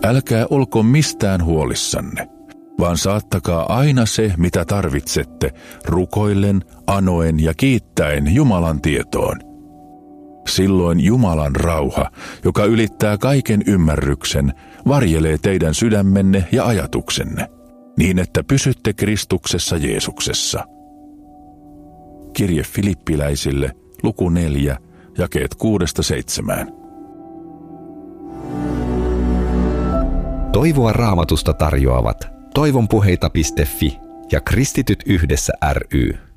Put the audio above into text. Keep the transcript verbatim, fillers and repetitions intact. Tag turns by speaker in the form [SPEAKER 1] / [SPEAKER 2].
[SPEAKER 1] Älkää olko mistään huolissanne, vaan saattakaa aina se, mitä tarvitsette, rukoillen, anoen ja kiittäen Jumalan tietoon. Silloin Jumalan rauha, joka ylittää kaiken ymmärryksen, varjelee teidän sydämenne ja ajatuksenne, niin että pysytte Kristuksessa Jeesuksessa. Kirje Filippiläisille, luku neljä, jakeet kuudesta seitsemään.
[SPEAKER 2] Toivoa Raamatusta tarjoavat toivonpuheita piste fi ja Kristityt yhdessä ry.